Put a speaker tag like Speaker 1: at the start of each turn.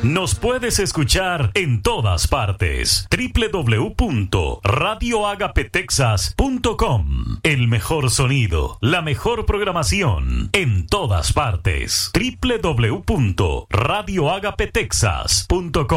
Speaker 1: Nos puedes escuchar en todas partes. www.radioagapetexas.com. El mejor sonido, la mejor programación en todas partes. www.radioagapetexas.com.